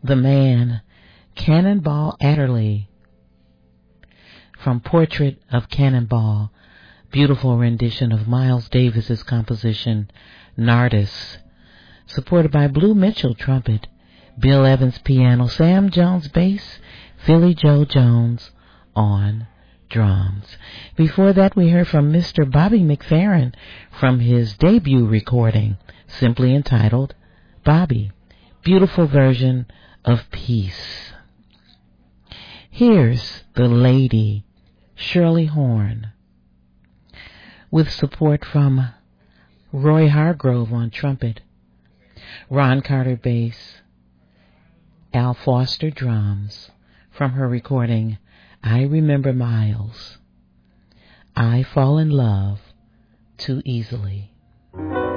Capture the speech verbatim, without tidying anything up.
The Man, Cannonball Adderley, from Portrait of Cannonball, beautiful rendition of Miles Davis's composition, Nardis, supported by Blue Mitchell trumpet, Bill Evans piano, Sam Jones bass, Philly Joe Jones on drums. Before that, we heard from Mister Bobby McFerrin from his debut recording, simply entitled Bobby, beautiful version of Peace. Here's the lady, Shirley Horn, with support from Roy Hargrove on trumpet, Ron Carter bass, Al Foster drums, from her recording I Remember Miles, I Fall in Love Too Easily.